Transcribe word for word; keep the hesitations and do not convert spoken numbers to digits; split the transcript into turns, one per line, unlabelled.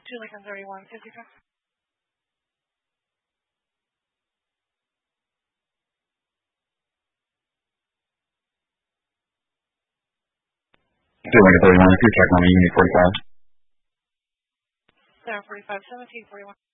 to Lincoln thirty-one fifty-five.
To Lincoln thirty-one, if you're checking on the Unit forty-five.
Seven forty-five, seventeen forty-one.